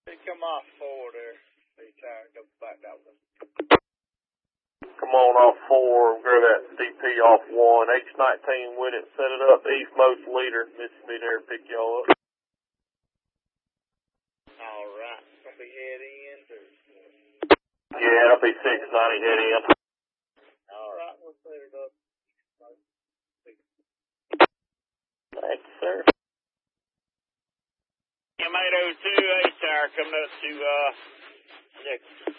Come off 4 there. They tire go back that way. Come on off 4, grab that DP off 1. H19 with it, set it up, eastmost leader. Mississippi there, pick y'all up. Alright, gonna be head in or? Yeah, it'll be 690 head in. Alright, we'll set it up. Thank you, sir. M802 H-Tower coming up to,